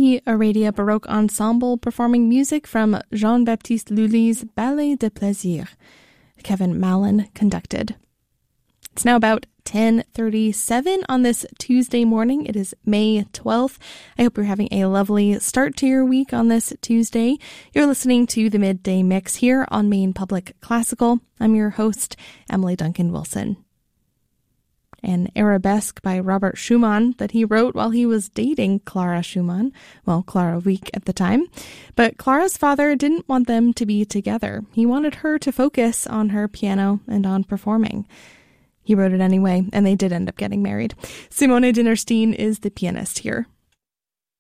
the Aradia Baroque Ensemble performing music from Jean-Baptiste Lully's Ballet de Plaisir. Kevin Mallon conducted. It's now about 10:37 on this Tuesday morning. It is May 12th. I hope you're having a lovely start to your week on this Tuesday. You're listening to the Midday Mix here on Maine Public Classical. I'm your host, Emily Duncan Wilson. An arabesque by Robert Schumann that he wrote while he was dating Clara Schumann, well, Clara Wieck at the time. But Clara's father didn't want them to be together. He wanted her to focus on her piano and on performing. He wrote it anyway, and they did end up getting married. Simone Dinnerstein is the pianist here.